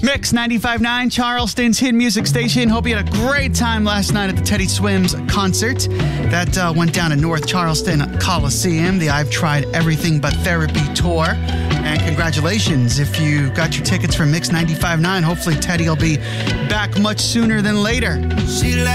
Mix 95.9, Charleston's hit music station. Hope you had a great time last night at the Teddy Swims concert. That went down at North Charleston Coliseum, the I've Tried Everything But Therapy tour. And congratulations if you got your tickets for Mix 95.9. Hopefully Teddy will be back much sooner than later.